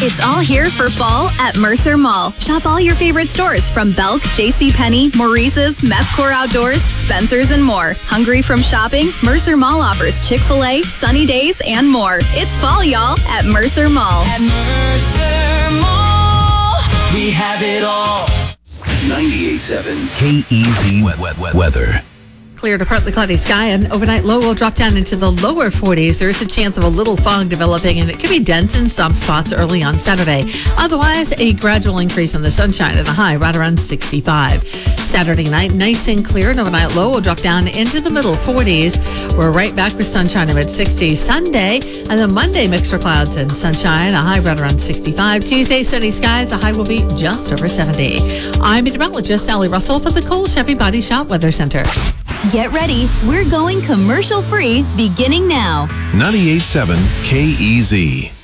It's all here for fall at Mercer Mall. Shop all your favorite stores from Belk, JCPenney, Maurice's, Methcore Outdoors, Spencer's, and more. Hungry from shopping? Mercer Mall offers Chick-fil-A, Sunny Days, and more. It's fall, y'all, at Mercer Mall. At Mercer Mall, we have it all. 98.7 KEZ weather. Clear to partly cloudy sky, and overnight low will drop down into the lower 40s. There is a chance of a little fog developing, and it could be dense in some spots early on Saturday. Otherwise, a gradual increase in the sunshine and a high right around 65. Saturday night, nice and clear, and overnight low will drop down into the middle 40s. We're right back with sunshine in mid-60s Sunday, and then Monday, mixed for clouds and sunshine, a high right around 65. Tuesday, sunny skies, a high will be just over 70. I'm meteorologist Sally Russell for the Cole Chevy Body Shop Weather Center. Get ready. We're going commercial free beginning now. 98.7 KEZ.